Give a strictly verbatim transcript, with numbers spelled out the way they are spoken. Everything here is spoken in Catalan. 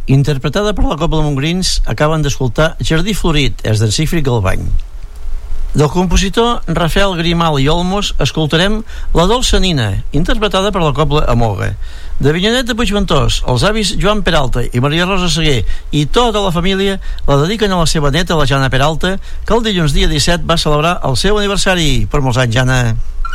interpretada per la Cobla Montgrins. Acaben d'escoltar Jardí Florit, és d'en Sigfrid Galbany. Del compositor Rafael Grimal i Olmos escoltarem La dolça nina, interpretada per la Cobla Amoga. De Avinyonet de Puigventós, els avis Joan Peralta i Maria Rosa Seguer i tota la família la dediquen a la seva neta, la Jana Peralta, que el dilluns dia disset va celebrar el seu aniversari. Per molts anys, Jana.